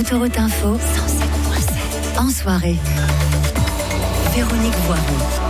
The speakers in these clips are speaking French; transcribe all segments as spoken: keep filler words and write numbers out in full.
Autoroute Info cent sept point sept. En soirée, Véronique Voiron.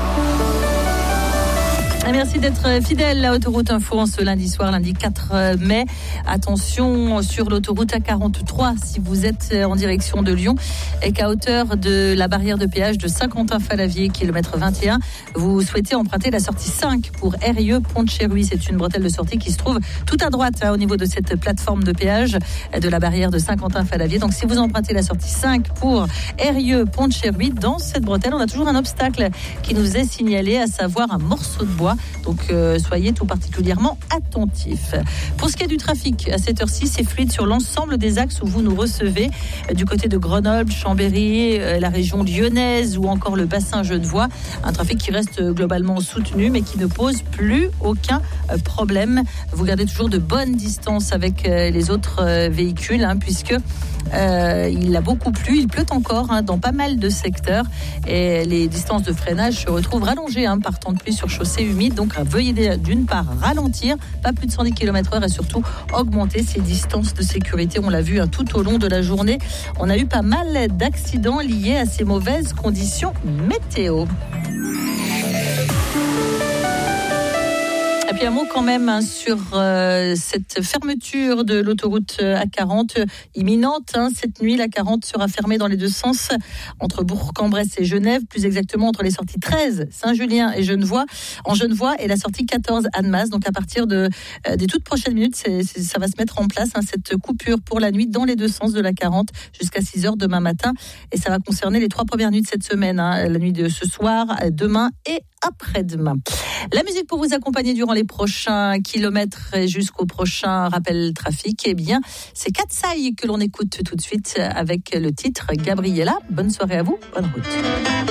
Merci d'être fidèle à Autoroute Info en ce lundi soir, lundi quatre mai. Attention sur l'autoroute A quarante-trois si vous êtes en direction de Lyon et qu'à hauteur de la barrière de péage de Saint-Quentin-Falavier, kilomètre vingt et un, vous souhaitez emprunter la sortie cinq pour Eyrieux-Pont-de-Chéruy. C'est une bretelle de sortie qui se trouve tout à droite hein, au niveau de cette plateforme de péage de la barrière de Saint-Quentin-Falavier. Donc si vous empruntez la sortie cinq pour Eyrieux-Pont-de-Chéruy, dans cette bretelle, on a toujours un obstacle qui nous est signalé, à savoir un morceau de bois. Donc euh, soyez tout particulièrement attentifs. Pour ce qui est du trafic, à cette heure-ci, c'est fluide sur l'ensemble des axes où vous nous recevez, euh, du côté de Grenoble, Chambéry, euh, la région lyonnaise ou encore le bassin genevois. Un trafic qui reste globalement soutenu mais qui ne pose plus aucun euh, problème. Vous gardez toujours de bonnes distances avec euh, les autres euh, véhicules hein, puisque Euh, il a beaucoup plu, il pleut encore hein, dans pas mal de secteurs et les distances de freinage se retrouvent rallongées hein, par temps de pluie sur chaussée humide. Donc veuillez d'une part ralentir, pas plus de cent dix kilomètres heure et surtout augmenter ces distances de sécurité. On l'a vu hein, tout au long de la journée. On a eu pas mal d'accidents liés à ces mauvaises conditions météo. Et puis un mot quand même hein, sur euh, cette fermeture de l'autoroute A quarante imminente. Hein. Cette nuit, l'A quarante sera fermée dans les deux sens entre Bourg-en-Bresse et Genève, plus exactement entre les sorties treize, Saint-Julien et Genevois, en Genevois et la sortie quatorze, Annemasse. Donc à partir de, euh, des toutes prochaines minutes, c'est, c'est, ça va se mettre en place, hein, cette coupure pour la nuit dans les deux sens de l'A quarante jusqu'à six heures demain matin. Et ça va concerner les trois premières nuits de cette semaine, hein, la nuit de ce soir, demain et après-demain. La musique pour vous accompagner durant les prochains kilomètres et jusqu'au prochain rappel trafic, eh bien, c'est Katsai que l'on écoute tout de suite avec le titre Gabriella. Bonne soirée à vous, bonne route.